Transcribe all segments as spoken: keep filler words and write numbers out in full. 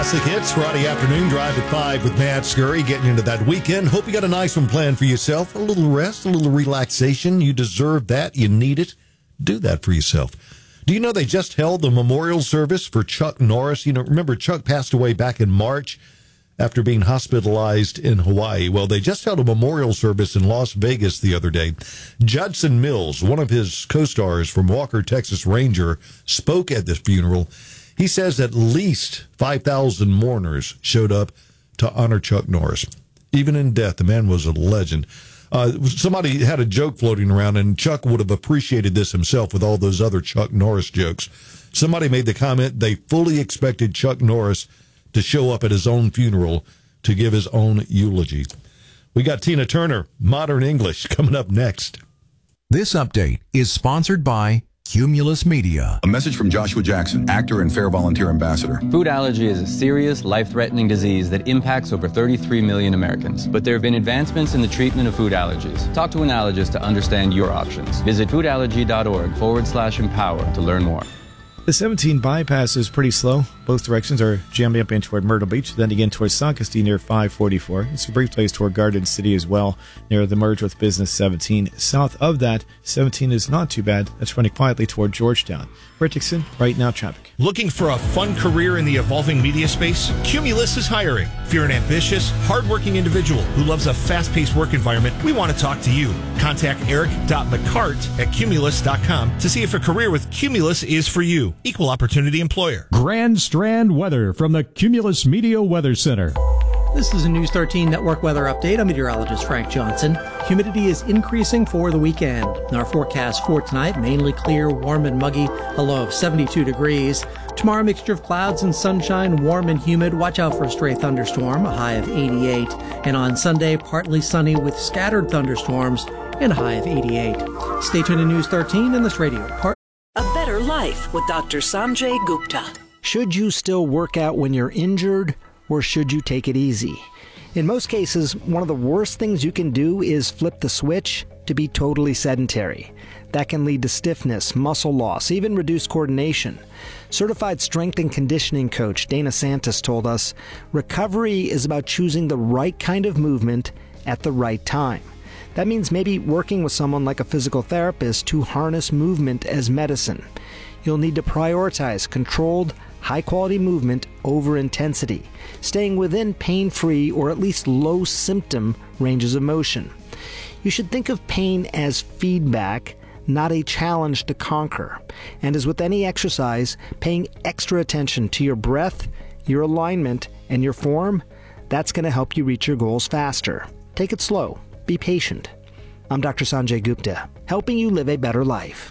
Classic Hits, Friday afternoon drive at five with Matt Scurry, getting into that weekend. Hope you got a nice one planned for yourself. A little rest, a little relaxation. You deserve that. You need it. Do that for yourself. Do you know they just held the memorial service for Chuck Norris? You know, remember Chuck passed away back in March after being hospitalized in Hawaii. Well, they just held a memorial service in Las Vegas the other day. Judson Mills, one of his co-stars from Walker, Texas Ranger, spoke at this funeral. He says at least five thousand mourners showed up to honor Chuck Norris. Even in death, the man was a legend. Uh, somebody had a joke floating around, and Chuck would have appreciated this himself with all those other Chuck Norris jokes. Somebody made the comment they fully expected Chuck Norris to show up at his own funeral to give his own eulogy. We got Tina Turner, Modern English, coming up next. This update is sponsored by Cumulus Media. A message from Joshua Jackson, actor and Fair Volunteer Ambassador. Food allergy is a serious, life-threatening disease that impacts over thirty-three million Americans. But there have been advancements in the treatment of food allergies. Talk to an allergist to understand your options. Visit foodallergy.org forward slash empower to learn more. The seventeen bypass is pretty slow. Both directions are jamming up in toward Myrtle Beach, then again towards San Castile near five forty-four. It's a brief place toward Garden City as well, near the merge with Business seventeen. South of that, seventeen is not too bad. That's running quietly toward Georgetown. Rick Dixon, right now traffic. Looking for a fun career in the evolving media space? Cumulus is hiring. If you're an ambitious, hardworking individual who loves a fast-paced work environment, we want to talk to you. Contact eric dot mccart at cumulus dot com to see if a career with Cumulus is for you. Equal opportunity employer. Grand Strand weather from the Cumulus Media Weather Center. This is a News thirteen Network weather update. I'm meteorologist Frank Johnson. Humidity is increasing for the weekend. Our forecast for tonight, mainly clear, warm and muggy, a low of seventy-two degrees. Tomorrow, mixture of clouds and sunshine, warm and humid. Watch out for a stray thunderstorm, a high of eighty-eight. And on Sunday, partly sunny with scattered thunderstorms and a high of eighty-eight. Stay tuned to News thirteen and this radio. Part- a better life with Doctor Sanjay Gupta. Should you still work out when you're injured, or should you take it easy? In most cases, one of the worst things you can do is flip the switch to be totally sedentary. That can lead to stiffness, muscle loss, even reduced coordination. Certified strength and conditioning coach Dana Santos told us, recovery is about choosing the right kind of movement at the right time. That means maybe working with someone like a physical therapist to harness movement as medicine. You'll need to prioritize controlled, high-quality movement over intensity, staying within pain-free or at least low-symptom ranges of motion. You should think of pain as feedback, not a challenge to conquer. And as with any exercise, paying extra attention to your breath, your alignment, and your form, that's going to help you reach your goals faster. Take it slow. Be patient. I'm Doctor Sanjay Gupta, helping you live a better life.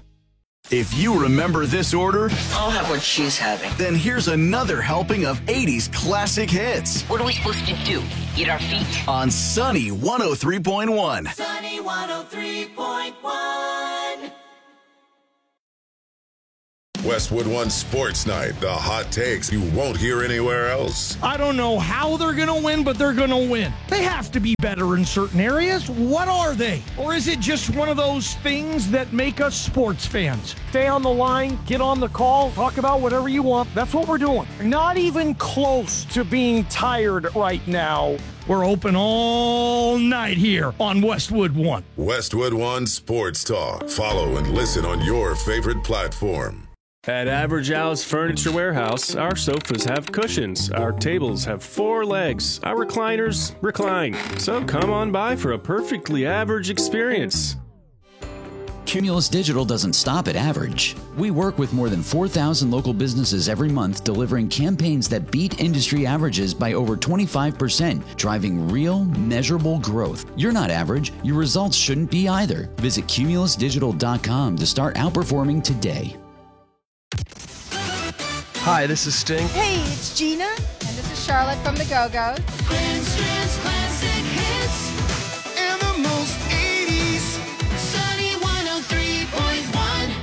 If you remember this order, I'll have what she's having. Then here's another helping of eighties classic hits. What are we supposed to do? Eat our feet? On Sunny one oh three point one. Sunny one oh three point one. Westwood One Sports Night, the hot takes you won't hear anywhere else. I don't know how they're going to win, but they're going to win. They have to be better in certain areas. What are they? Or is it just one of those things that make us sports fans? Stay on the line, get on the call, talk about whatever you want. That's what we're doing. Not even close to being tired right now. We're open all night here on Westwood One. Westwood One Sports Talk. Follow and listen on your favorite platform. At Average Al's Furniture Warehouse, our sofas have cushions, our tables have four legs, our recliners recline. So come on by for a perfectly average experience. Cumulus Digital doesn't stop at average. We work with more than four thousand local businesses every month, delivering campaigns that beat industry averages by over twenty-five percent, driving real, measurable growth. You're not average. Your results shouldn't be either. Visit cumulus digital dot com to start outperforming today. Hi, this is Sting. Hey, it's Gina. And this is Charlotte from the Go-Go's. Grand Strand's classic hits and the most eighties. Sunny one oh three point one.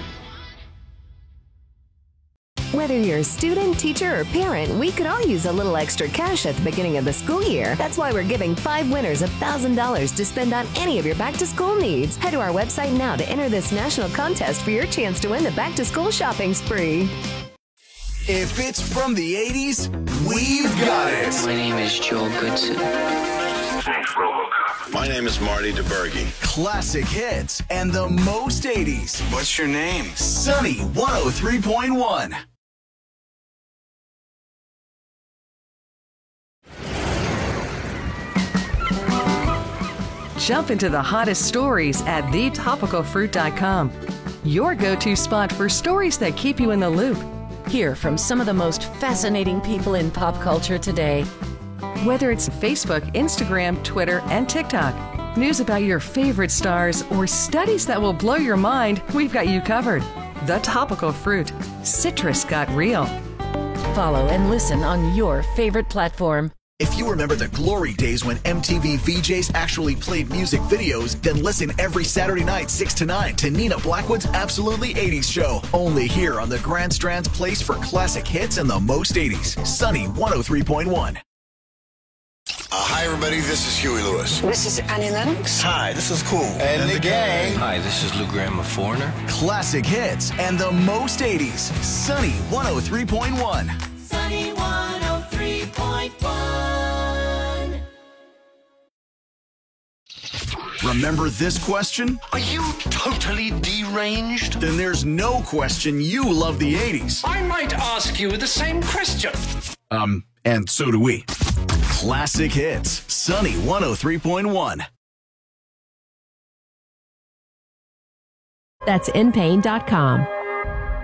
Whether you're a student, teacher, or parent, we could all use a little extra cash at the beginning of the school year. That's why we're giving five winners one thousand dollars to spend on any of your back-to-school needs. Head to our website now to enter this national contest for your chance to win the back-to-school shopping spree. If it's from the eighties, we've got it. My name is Joel Goodson. Thanks, RoboCop. My name is Marty DeBerge. Classic hits and the most eighties. What's your name? Sunny one oh three point one. Jump into the hottest stories at the topical fruit dot com. Your go-to spot for stories that keep you in the loop. Hear from some of the most fascinating people in pop culture today. Whether it's Facebook, Instagram, Twitter, and TikTok, news about your favorite stars, or studies that will blow your mind, we've got you covered. The Topical Fruit. Citrus got real. Follow and listen on your favorite platform. If you remember the glory days when M T V V Js actually played music videos, then listen every Saturday night, six to nine, to Nina Blackwood's Absolutely eighties show. Only here on the Grand Strand's place for classic hits and the most eighties. Sunny one oh three point one. Uh, hi, everybody. This is Huey Lewis. This is Annie Lennox. Hi, this is Cool. And, and the, the gang. Hi, this is Lou Graham of Foreigner. Classic hits and the most eighties. Sunny one oh three point one. Sunny one oh three point one. Remember this question? Are you totally deranged? Then there's no question you love the eighties. I might ask you the same question. Um, and so do we. Classic hits. Sunny one oh three point one. That's in pain dot com.